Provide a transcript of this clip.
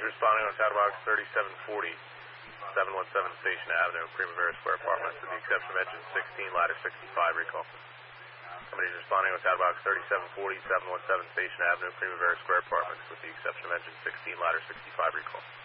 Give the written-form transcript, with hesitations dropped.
Somebody's responding on Chatterbox 3740, 717 Station Avenue, Primavera Square Apartments, with the exception of engine 16, ladder 65, recall. Somebody's responding on Chatterbox 3740, 717 Station Avenue, Primavera Square Apartments, with the exception of engine 16, ladder 65, recall.